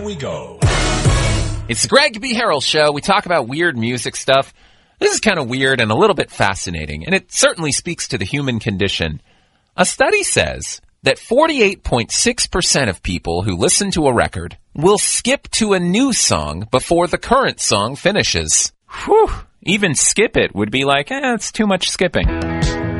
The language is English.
We go. It's the Greg B. Harrell Show. We talk about weird music stuff. This is kind of weird and a little bit fascinating, and it certainly speaks to the human condition. A study says that 48.6% of people who listen to a record will skip to a new song before the current song finishes. Whew! Even skip it would be like, it's too much skipping.